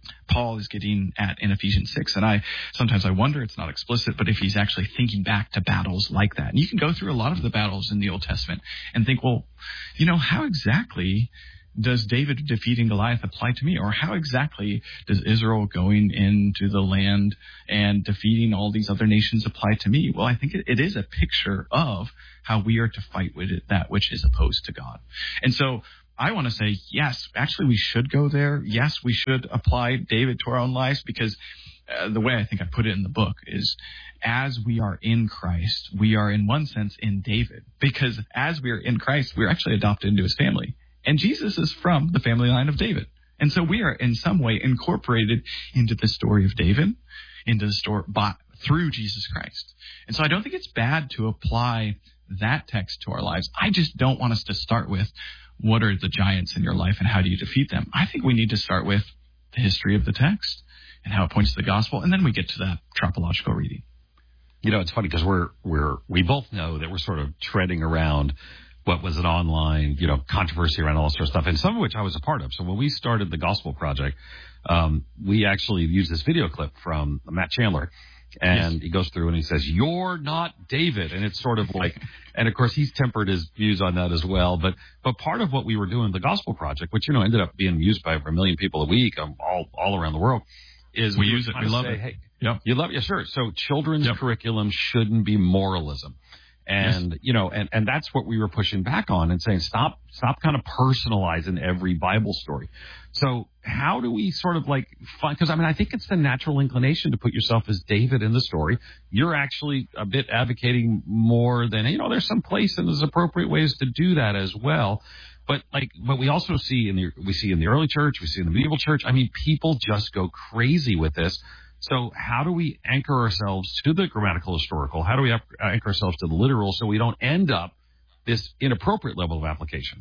Paul is getting at in Ephesians six. And I sometimes I wonder, it's not explicit, but if he's actually thinking back to battles like that. And you can go through a lot of the battles in the Old Testament and think, well, you know, how exactly does David defeating Goliath apply to me? Or how exactly does Israel going into the land and defeating all these other nations apply to me? Well, I think it, it is a picture of how we are to fight with it, that which is opposed to God. And so I want to say, yes, actually we should go there. Yes, we should apply David to our own lives, because uh, the way I think I put it in the book is, as we are in Christ, we are in one sense in David, because as we are in Christ, we're actually adopted into his family. And Jesus is from the family line of David. And so we are in some way incorporated into the story of David, into the story by, through Jesus Christ. And so I don't think it's bad to apply that text to our lives. I just don't want us to start with, what are the giants in your life and how do you defeat them? I think we need to start with the history of the text and how it points to the gospel. And then we get to that tropological reading. You know, it's funny because we're, we're, we both know that we're sort of treading around what was an online, you know, controversy around all sorts of stuff, and some of which I was a part of. So when we started the Gospel Project, um, we actually used this video clip from Matt Chandler, and yes. he goes through and he says, "You're not David," and it's sort of like, and of course he's tempered his views on that as well. But but part of what we were doing, the Gospel Project, which you know ended up being used by over a million people a week, um, all all around the world, is we, we use it, we love say, it. Hey, yep. you love it, yeah, sure. So children's yep. curriculum shouldn't be moralism. And, yes. you know, and, and that's what we were pushing back on and saying, stop, stop kind of personalizing every Bible story. So how do we sort of like find, because I mean, I think it's the natural inclination to put yourself as David in the story. You're actually a bit advocating more than, you know, there's some place and there's appropriate ways to do that as well. But like, but we also see in the, we see in the early church, we see in the medieval church. I mean, people just go crazy with this. So how do we anchor ourselves to the grammatical historical? How do we anchor ourselves to the literal so we don't end up this inappropriate level of application?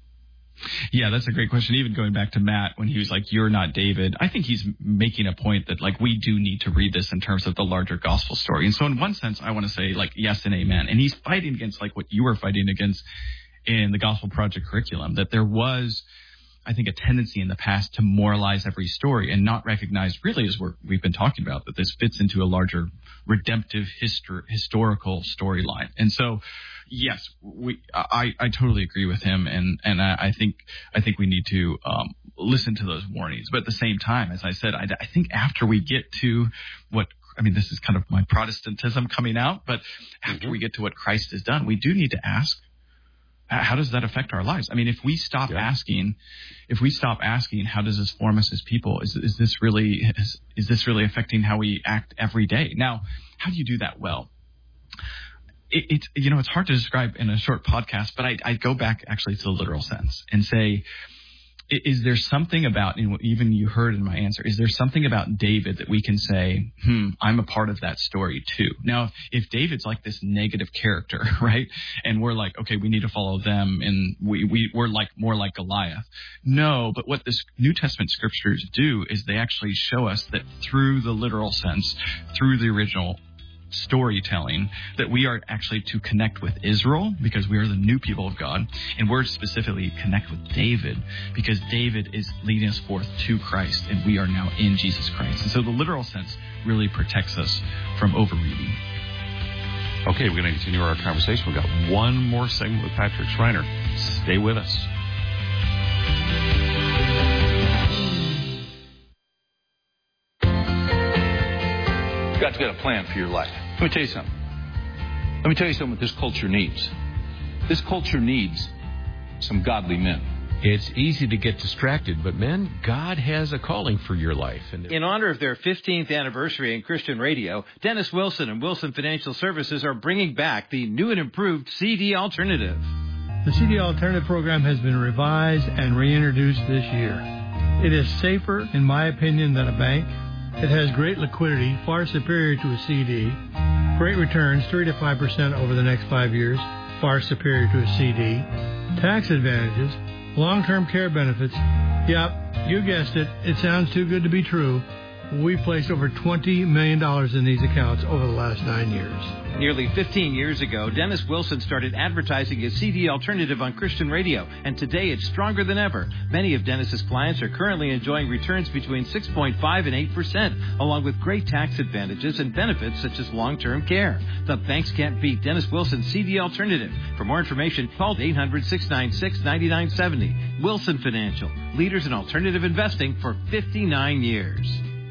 Yeah, that's a great question. Even going back to Matt, when he was like, "You're not David," I think he's making a point that like we do need to read this in terms of the larger gospel story. And so in one sense, I want to say like yes and amen. And he's fighting against like what you were fighting against in the Gospel Project curriculum, that there was, I think, a tendency in the past to moralize every story and not recognize, really, as we're, we've been talking about, that this fits into a larger redemptive histor- historical storyline. And so, yes, we, I, I totally agree with him, and, and I, I think I think we need to um, listen to those warnings. But at the same time, as I said, I, I think after we get to what, I mean, this is kind of my Protestantism coming out, but after we get to what Christ has done, we do need to ask, how does that affect our lives? I mean, if we stop yeah. asking, if we stop asking, how does this form us as people? Is, is this really, is, is this really affecting how we act every day? Now, how do you do that well? It, it you know, it's hard to describe in a short podcast, but I, I go back actually to the literal sense and say, is there something about, you know, even you heard in my answer, is there something about David that we can say, hmm, I'm a part of that story too? Now, if David's like this negative character, right, and we're like, okay, we need to follow them, and we, we, we're like more like Goliath. No, but what this New Testament scriptures do is they actually show us that through the literal sense, through the original storytelling, that we are actually to connect with Israel because we are the new people of God, and we're specifically connect with David because David is leading us forth to Christ, and we are now in Jesus Christ. And so the literal sense really protects us from overreading. Okay, we're going to continue our conversation. We've got one more segment with Patrick Schreiner. Stay with us. You've got to get a plan for your life. Let me tell you something. Let me tell you something what this culture needs. This culture needs some godly men. It's easy to get distracted, but men, God has a calling for your life. And in honor of their fifteenth anniversary in Christian radio, Dennis Wilson and Wilson Financial Services are bringing back the new and improved C D Alternative. The C D Alternative program has been revised and reintroduced this year. It is safer, in my opinion, than a bank. It has great liquidity, far superior to a C D. Great returns, three to five percent over the next five years, far superior to a C D. Tax advantages, long-term care benefits. Yep, you guessed it. It sounds too good to be true. We placed over twenty million dollars in these accounts over the last nine years. Nearly fifteen years ago, Dennis Wilson started advertising his C D alternative on Christian radio, and today it's stronger than ever. Many of Dennis's clients are currently enjoying returns between six point five and eight percent, along with great tax advantages and benefits such as long-term care. The banks can't beat Dennis Wilson's C D alternative. For more information, call eight hundred, six nine six, nine nine seven zero. Wilson Financial, leaders in alternative investing for fifty-nine years.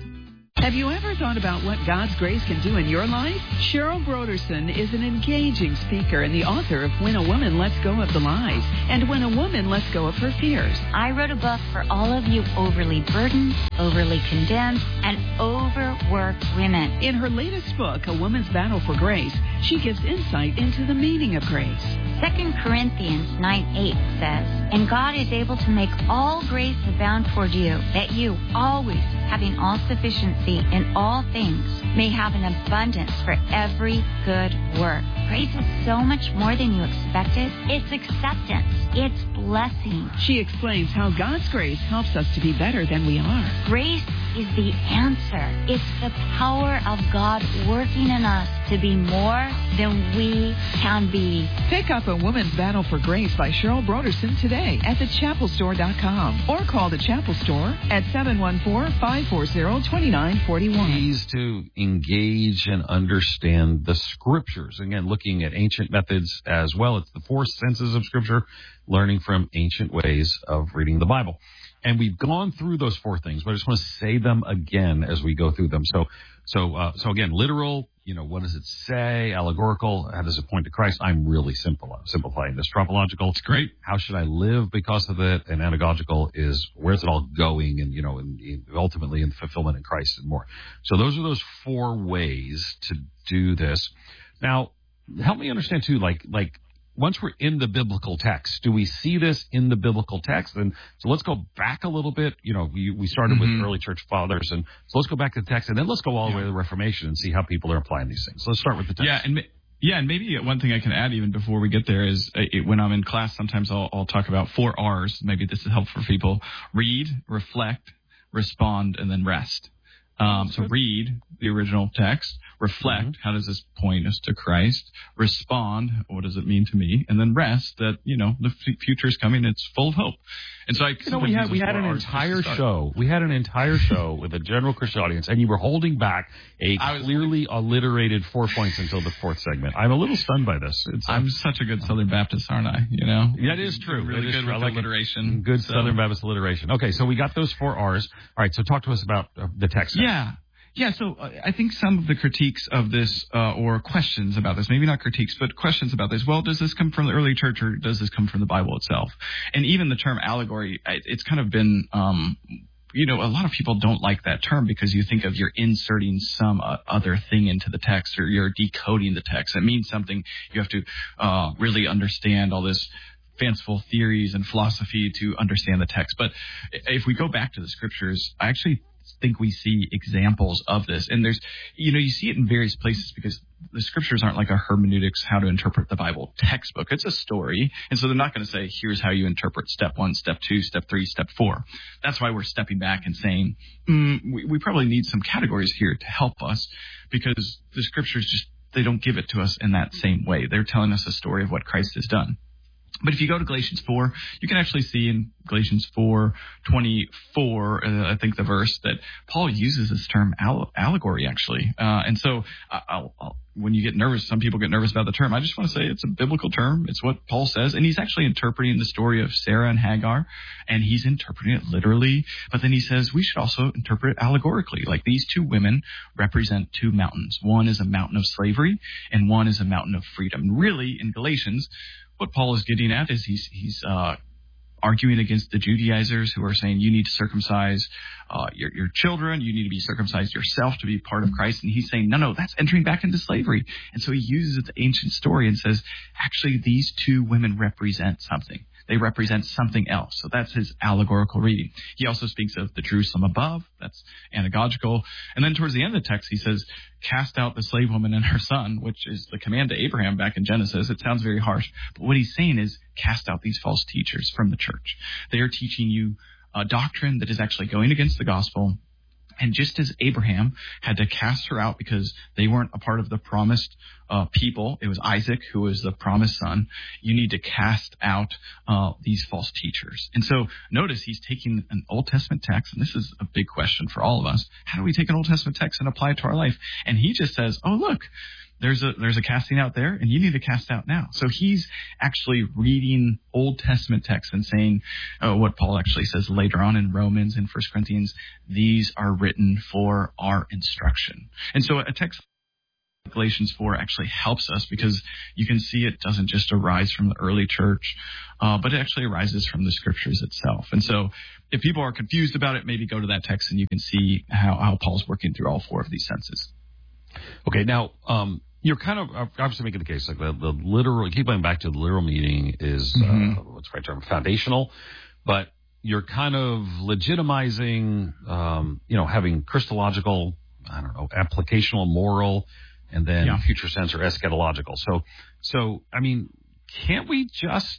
Have you ever thought about what God's grace can do in your life? Cheryl Broderson is an engaging speaker and the author of When a Woman Lets Go of the Lies and When a Woman Lets Go of Her Fears. I wrote a book for all of you overly burdened, overly condemned, and overworked women. In her latest book, A Woman's Battle for Grace, she gives insight into the meaning of grace. Second Corinthians nine eight says, "And God is able to make all grace abound toward you, that you, always having all sufficiency in all things, may have an abundance for every good work." Grace is so much more than you expected. It's acceptance. It's blessing. She explains how God's grace helps us to be better than we are. Grace is the answer. It's the power of God working in us to be more than we can be. Pick up A Woman's Battle for Grace by Cheryl Broderson today at the chapel store dot com or call the Chapel Store at seven one four, five four zero, two nine four one. Ways to engage and understand the Scriptures. Again, looking at ancient methods as well. It's the four senses of Scripture, learning from ancient ways of reading the Bible. And we've gone through those four things, but I just want to say them again as we go through them. So, so, uh, so again, literal, you know, what does it say? Allegorical, how does it point to Christ? I'm really simple, simplifying this. Tropological, it's great. How should I live because of it? And anagogical is where's it all going? And, you know, and, and ultimately in the fulfillment in Christ and more. So those are those four ways to do this. Now, help me understand too, like, like, once we're in the biblical text, do we see this in the biblical text? And so let's go back a little bit. You know, we, we started mm-hmm. with early church fathers, and so let's go back to the text, and then let's go all the yeah. way to the Reformation and see how people are applying these things. So let's start with the text. Yeah, and yeah, and maybe one thing I can add even before we get there is uh, it, when I'm in class, sometimes I'll, I'll talk about four R's. Maybe this is helpful for people: read, reflect, respond, and then rest. Um, so read the original text, reflect, mm-hmm. how does this point us to Christ, respond, what does it mean to me, and then rest that, you know, the f- future is coming, it's full of hope. And so I, you know, we had, we had an entire show, we had an entire show with a general Christian audience, and you were holding back a clearly alliterated four points until the fourth segment. I'm a little stunned by this. It's, I'm such a good Southern Baptist, aren't I? You know? That is true. Really good true. with like alliteration. Good so. Southern Baptist alliteration. Okay, so we got those four R's. All right, so talk to us about uh, the text. Yeah. Yeah, so uh, I think some of the critiques of this, uh, or questions about this, maybe not critiques, but questions about this, well, does this come from the early church or does this come from the Bible itself? And even the term allegory, it's kind of been, um, you know, a lot of people don't like that term because you think of you're inserting some uh, other thing into the text or you're decoding the text. It means something. You have to uh, really understand all this fanciful theories and philosophy to understand the text. But if we go back to the Scriptures, I actually think we see examples of this. And there's, you know, you see it in various places because the Scriptures aren't like a hermeneutics, how to interpret the Bible textbook. It's a story. And so they're not going to say, here's how you interpret step one, step two, step three, step four. That's why we're stepping back and saying, mm, we, we probably need some categories here to help us because the Scriptures just, they don't give it to us in that same way. They're telling us a story of what Christ has done. But if you go to Galatians four, you can actually see in Galatians four twenty-four, uh, I think the verse, that Paul uses this term all- allegory, actually. Uh, and so I'll, I'll, when you get nervous, some people get nervous about the term. I just want to say it's a biblical term. It's what Paul says. And he's actually interpreting the story of Sarah and Hagar, and he's interpreting it literally. But then he says we should also interpret it allegorically. Like these two women represent two mountains. One is a mountain of slavery, and one is a mountain of freedom. Really, in Galatians, what Paul is getting at is he's he's uh, arguing against the Judaizers who are saying you need to circumcise uh, your, your children, you need to be circumcised yourself to be part of Christ. And he's saying, no, no, that's entering back into slavery. And so he uses the ancient story and says, actually, these two women represent something. They represent something else. So that's his allegorical reading. He also speaks of the Jerusalem above. That's anagogical. And then towards the end of the text, he says, cast out the slave woman and her son, which is the command to Abraham back in Genesis. It sounds very harsh. But what he's saying is cast out these false teachers from the church. They are teaching you a doctrine that is actually going against the gospel. And just as Abraham had to cast her out because they weren't a part of the promised uh, people, it was Isaac who was the promised son, you need to cast out uh, these false teachers. And so notice he's taking an Old Testament text, and this is a big question for all of us. How do we take an Old Testament text and apply it to our life? And he just says, oh, look, There's a there's a casting out there, and you need to cast out now. So he's actually reading Old Testament texts and saying uh, what Paul actually says later on in Romans and First Corinthians, these are written for our instruction. And so a text like Galatians four actually helps us because you can see it doesn't just arise from the early church, uh, but it actually arises from the scriptures itself. And so if people are confused about it, maybe go to that text and you can see how, how Paul's working through all four of these senses. Okay, now, um, you're kind of obviously making the case like the, the literal, keep going back to the literal meaning is, mm-hmm. uh, what's the right term, foundational, but you're kind of legitimizing, um, you know, having Christological, I don't know, applicational, moral, and then yeah. future sense or eschatological. So, so, I mean, can't we just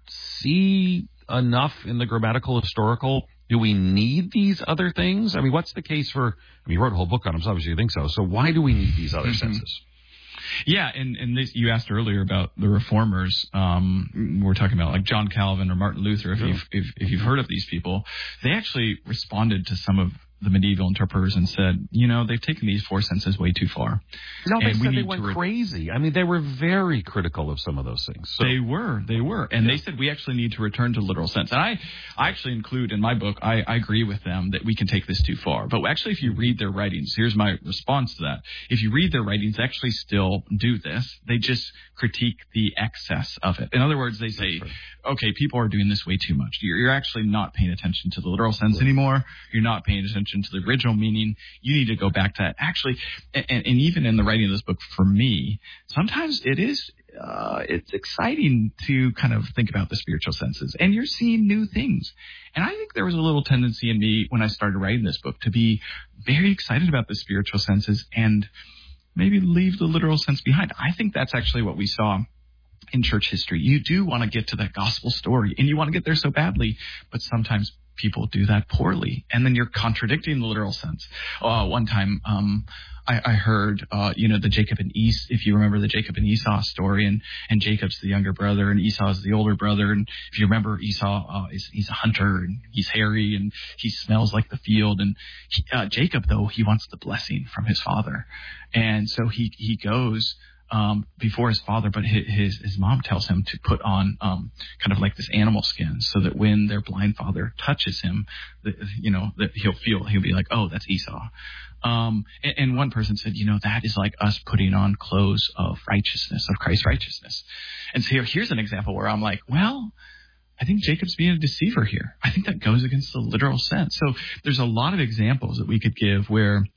see enough in the grammatical historical? Do we need these other things? I mean, what's the case for, I mean, you wrote a whole book on them, so obviously you think so. So why do we need these other mm-hmm. senses? Yeah, and, and this, you asked earlier about the reformers. Um, we're talking about like John Calvin or Martin Luther. If, yeah. you've, if, if you've heard of these people, they actually responded to some of the medieval interpreters and said, you know, they've taken these four senses way too far. No, they and said they went re- crazy. I mean, they were very critical of some of those things. So. They were, they were. And yeah. they said we actually need to return to literal sense. And I, I actually include in my book, I, I agree with them that we can take this too far. But actually, if you read their writings, here's my response to that. If you read their writings, they actually still do this. They just critique the excess of it. In other words, they say, right. okay, people are doing this way too much. You're, you're actually not paying attention to the literal sense right. anymore. You're not paying attention to the original meaning. You need to go back to that. Actually, and, and even in the writing of this book, for me, sometimes it is, uh, it's exciting to kind of think about the spiritual senses, and you're seeing new things. And I think there was a little tendency in me when I started writing this book to be very excited about the spiritual senses and maybe leave the literal sense behind. I think that's actually what we saw in church history. You do want to get to that gospel story, and you want to get there so badly, but sometimes people do that poorly, and then you're contradicting the literal sense. Uh, one time, um, I, I heard, uh, you know, the Jacob and Esau, if you remember the Jacob and Esau story, and, and Jacob's the younger brother, and Esau's the older brother, and if you remember, Esau, uh, is, he's a hunter, and he's hairy, and he smells like the field, and he, uh, Jacob, though, he wants the blessing from his father, and so he, he goes, Um, before his father, but his, his his mom tells him to put on um, kind of like this animal skin, so that when their blind father touches him, that, you know, that he'll feel, he'll be like, oh, that's Esau. Um, and, and one person said, you know, that is like us putting on clothes of righteousness, of Christ's righteousness. And so here, here's an example where I'm like, well, I think Jacob's being a deceiver here. I think that goes against the literal sense. So there's a lot of examples that we could give where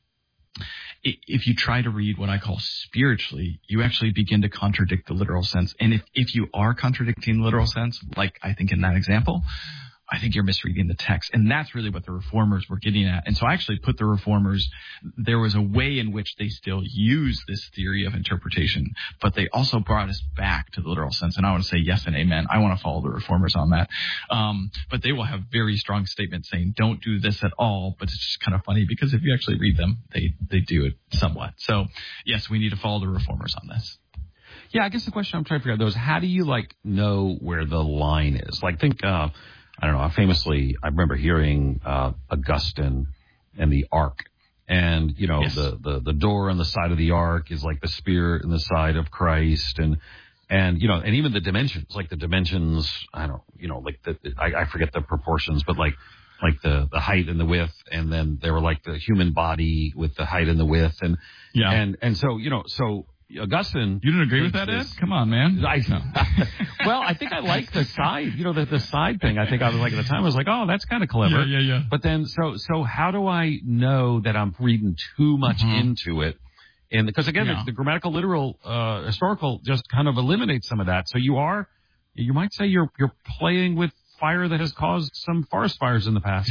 if you try to read what I call spiritually, you actually begin to contradict the literal sense. And if, if you are contradicting the literal sense, like I think in that example, I think you're misreading the text. And that's really what the reformers were getting at. And so I actually put the reformers, there was a way in which they still use this theory of interpretation, but they also brought us back to the literal sense. And I want to say yes and amen. I want to follow the reformers on that. Um, but they will have very strong statements saying, don't do this at all. But it's just kind of funny because if you actually read them, they, they do it somewhat. So yes, we need to follow the reformers on this. Yeah, I guess the question I'm trying to figure out though is how do you like know where the line is? Like think, uh, I don't know, famously, I remember hearing uh, Augustine and the ark. And, you know, yes. the, the, the door on the side of the ark is like the spirit in the side of Christ. And, and you know, and even the dimensions, like the dimensions, I don't, you know, like the, I, I forget the proportions, but like like the, the height and the width. And then they were like the human body with the height and the width. And, yeah. and, and so, you know, so. Augustine. You didn't agree with that, Ed? Come on, man. I, well, I think I like the side, you know, the, the side thing. I think I was like at the time, I was like, oh, that's kind of clever. Yeah, yeah, yeah. But then, so, so how do I know that I'm reading too much mm-hmm. into it? And because again, yeah. the, the grammatical, literal, uh, historical just kind of eliminates some of that. So you are, you might say you're, you're playing with fire that has caused some forest fires in the past.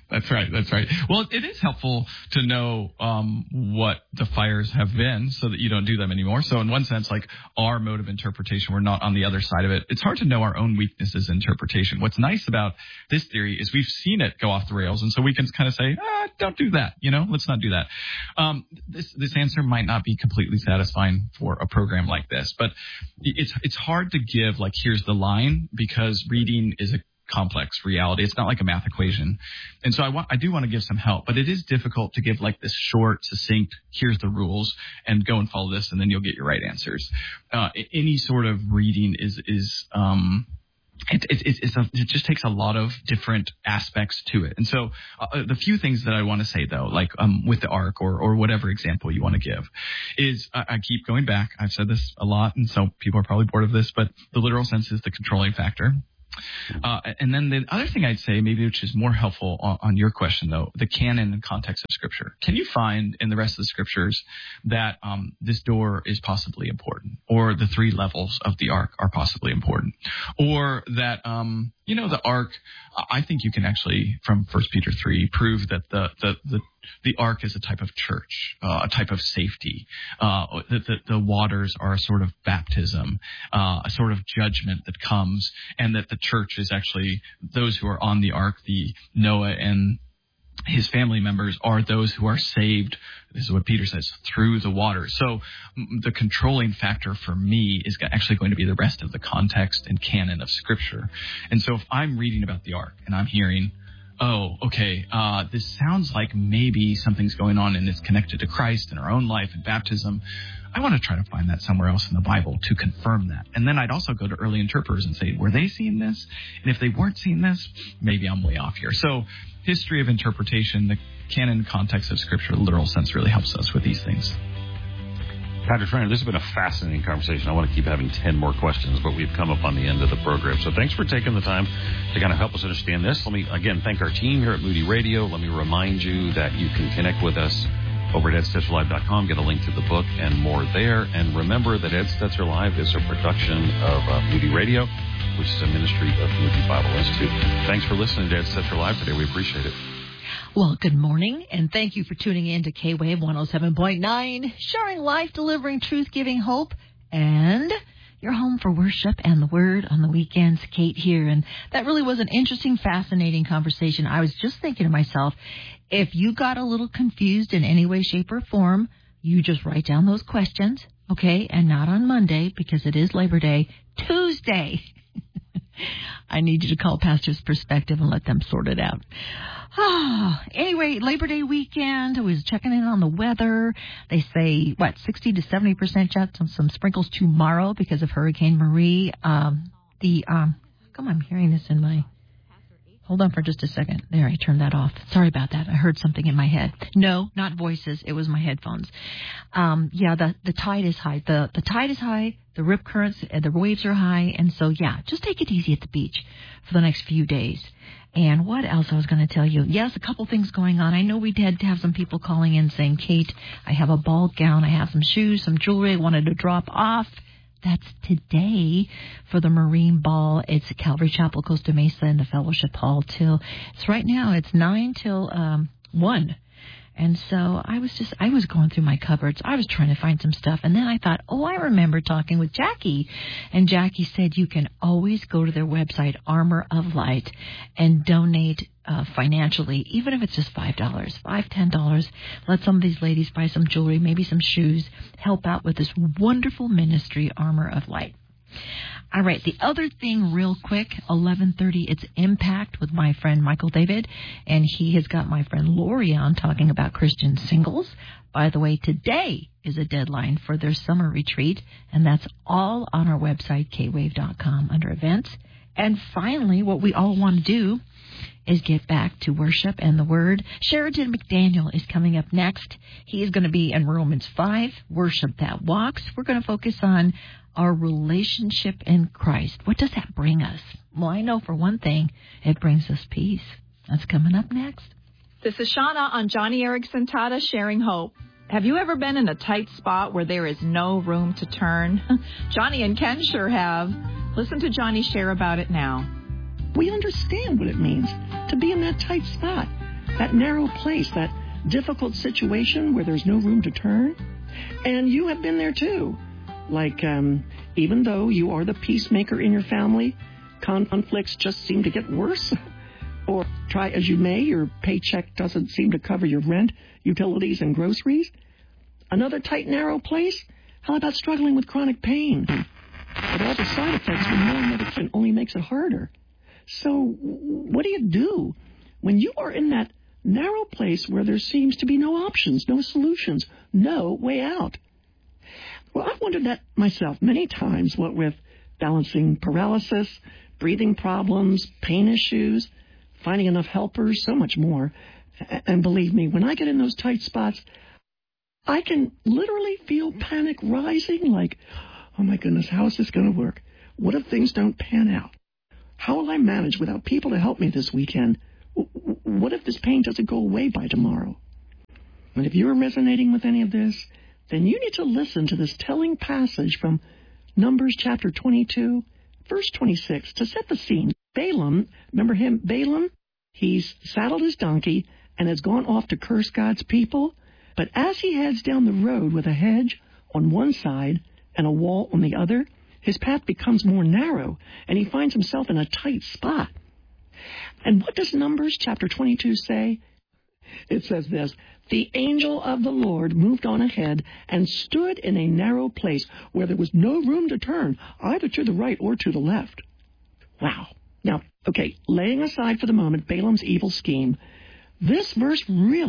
That's right. That's right. Well, it is helpful to know um, what the fires have been so that you don't do them anymore. So in one sense, like our mode of interpretation, we're not on the other side of it. It's hard to know our own weaknesses in interpretation. What's nice about this theory is we've seen it go off the rails. And so we can kind of say, ah, don't do that. You know, let's not do that. Um, this, this answer might not be completely satisfying for a program like this, but it's, it's hard to give like, here's the line, because reading is a complex reality. It's not like a math equation. And so I want, I do want to give some help, but it is difficult to give like this short, succinct, here's the rules and go and follow this and then you'll get your right answers. Uh, any sort of reading is, is, um, It, it, it, it's a, it just takes a lot of different aspects to it. And so uh, the few things that I want to say, though, like um, with the ark or, or whatever example you want to give, is I, I keep going back. I've said this a lot, and so people are probably bored of this, but the literal sense is the controlling factor. Uh, and then the other thing I'd say, maybe which is more helpful on, on your question, though, the canon and context of Scripture. Can you find in the rest of the Scriptures that um, this door is possibly important, or the three levels of the ark are possibly important, or that, um, you know, the ark, I think you can actually, from First Peter three, prove that the, the, the The ark is a type of church, uh, a type of safety. Uh, that the, the waters are a sort of baptism, uh, a sort of judgment that comes, and that the church is actually those who are on the ark. The Noah and his family members are those who are saved. This is what Peter says, through the water. So the controlling factor for me is actually going to be the rest of the context and canon of Scripture. And so if I'm reading about the ark and I'm hearing, oh, okay, uh, this sounds like maybe something's going on and it's connected to Christ and our own life and baptism, I want to try to find that somewhere else in the Bible to confirm that. And then I'd also go to early interpreters and say, were they seeing this? And if they weren't seeing this, maybe I'm way off here. So history of interpretation, the canon context of Scripture, the literal sense really helps us with these things. Patrick Trainer, this has been a fascinating conversation. I want to keep having ten more questions, but we've come up on the end of the program. So thanks for taking the time to kind of help us understand this. Let me, again, thank our team here at Moody Radio. Let me remind you that you can connect with us over at ed stetzer live dot com. Get a link to the book and more there. And remember that Ed Stetzer Live is a production of uh, Moody Radio, which is a ministry of Moody Bible Institute. Thanks for listening to Ed Stetzer Live today. We appreciate it. Well, good morning, and thank you for tuning in to K-Wave one oh seven point nine, sharing life, delivering truth, giving hope, and your home for worship and the Word on the weekends. Kate here, and that really was an interesting, fascinating conversation. I was just thinking to myself, if you got a little confused in any way, shape, or form, you just write down those questions, okay, and not on Monday, because it is Labor Day, Tuesday. I need you to call Pastor's Perspective and let them sort it out. Ah, anyway, Labor Day weekend, I was checking in on the weather. They say, what, sixty to seventy percent chance of some sprinkles tomorrow because of Hurricane Marie. Um, the, um, how come I'm hearing this in my... Hold on for just a second. There, I turned that off. Sorry about that. I heard something in my head. No, not voices. It was my headphones. Um, yeah, the, the tide is high. The, the tide is high. The rip currents, the waves are high. And so, yeah, just take it easy at the beach for the next few days. And what else I was going to tell you? Yes, a couple things going on. I know we did have some people calling in saying, Kate, I have a ball gown. I have some shoes, some jewelry I wanted to drop off. That's today for the Marine Ball. It's at Calvary Chapel, Costa Mesa in the Fellowship Hall till, it's right now, it's nine till um, one. And so I was just, I was going through my cupboards. I was trying to find some stuff. And then I thought, oh, I remember talking with Jackie. And Jackie said you can always go to their website, Armor of Light, and donate uh, financially, even if it's just five dollars, five dollars, ten dollars. Let some of these ladies buy some jewelry, maybe some shoes, help out with this wonderful ministry, Armor of Light. All right, the other thing real quick, eleven thirty, it's Impact with my friend Michael David, and he has got my friend Lori on talking about Christian singles. By the way, today is a deadline for their summer retreat, and that's all on our website, k wave dot com, under events. And finally, what we all want to do is get back to worship and the Word. Sheridan McDaniel is coming up next. He is going to be in Romans five, Worship That Walks. We're going to focus on our relationship in Christ. What does that bring us? Well, I know for one thing, it brings us peace. That's coming up next. This is Shauna on Johnny Erickson Tata Sharing Hope. Have you ever been in a tight spot where there is no room to turn? Johnny and Ken sure have. Listen to Johnny share about it now. We understand what it means to be in that tight spot. that narrow place, that difficult situation where there's no room to turn. And you have been there too. Like, um, even though you are the peacemaker in your family, conflicts just seem to get worse. Or try as you may, your paycheck doesn't seem to cover your rent, utilities, and groceries. Another tight, narrow place? How about struggling with chronic pain? But all the side effects from knowing medicine only makes it harder. So what do you do when you are in that narrow place where there seems to be no options, no solutions, no way out? Well, I've wondered that myself many times, what with balancing paralysis, breathing problems, pain issues, finding enough helpers, so much more. And believe me, when I get in those tight spots, I can literally feel panic rising, like, oh my goodness, how is this going to work? What if things don't pan out? How will I manage without people to help me this weekend? What if this pain doesn't go away by tomorrow? And if you're resonating with any of this, then you need to listen to this telling passage from Numbers chapter twenty-two, verse twenty-six, to set the scene. Balaam, remember him, Balaam? He's saddled his donkey and has gone off to curse God's people. But as he heads down the road with a hedge on one side and a wall on the other, his path becomes more narrow, and he finds himself in a tight spot. And what does Numbers chapter twenty-two say? It says this: the angel of the Lord moved on ahead and stood in a narrow place where there was no room to turn, either to the right or to the left. Wow. Now, okay, laying aside for the moment Balaam's evil scheme, this verse really